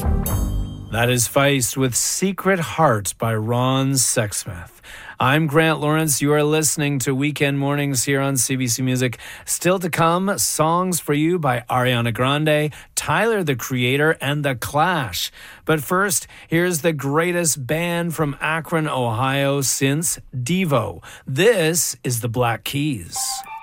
That is Feist with Secret Heart by Ron Sexsmith. I'm Grant Lawrence. You are listening to Weekend Mornings here on CBC Music. Still to come, songs for you by Ariana Grande, Tyler, the Creator, and The Clash. But first, here's the greatest band from Akron, Ohio since Devo. This is the Black Keys.